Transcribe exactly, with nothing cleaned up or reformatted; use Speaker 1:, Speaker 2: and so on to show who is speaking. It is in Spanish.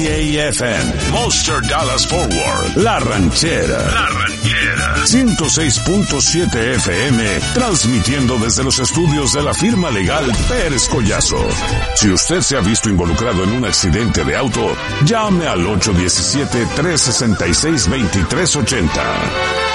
Speaker 1: F M, Monster Dallas Forward, La Ranchera. La Ranchera. ciento seis punto siete F M, transmitiendo desde los estudios de la firma legal Pérez Collazo. Si usted se ha visto involucrado en un accidente de auto, llame al ocho uno siete, tres seis seis, dos tres ocho cero.